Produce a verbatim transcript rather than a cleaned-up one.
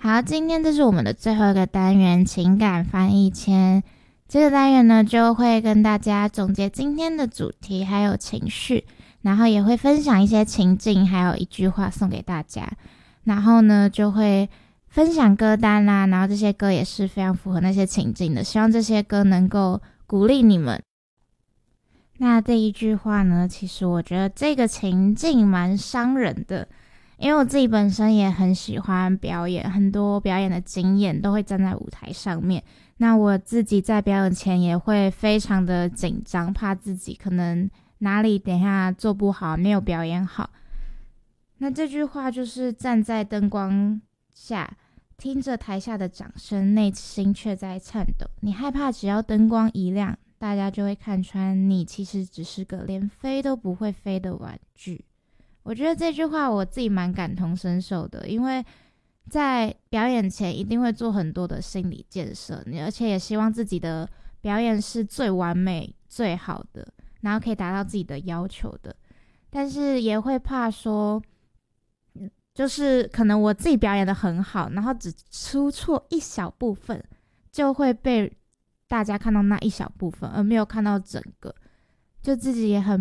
好，今天这是我们的最后一个单元情感翻译签。这个单元呢，就会跟大家总结今天的主题还有情绪，然后也会分享一些情境，还有一句话送给大家。然后呢，就会分享歌单啦，然后这些歌也是非常符合那些情境的，希望这些歌能够鼓励你们。那这一句话呢，其实我觉得这个情境蛮伤人的，因为我自己本身也很喜欢表演，很多表演的经验都会站在舞台上面。那我自己在表演前也会非常的紧张，怕自己可能哪里等一下做不好，没有表演好。那这句话就是站在灯光下，听着台下的掌声，内心却在颤抖。你害怕只要灯光一亮，大家就会看穿你其实只是个连飞都不会飞的玩具。我觉得这句话我自己蛮感同身受的，因为在表演前一定会做很多的心理建设，而且也希望自己的表演是最完美最好的，然后可以达到自己的要求的。但是也会怕说，就是可能我自己表演的很好，然后只出错一小部分，就会被大家看到那一小部分，而没有看到整个，就自己也很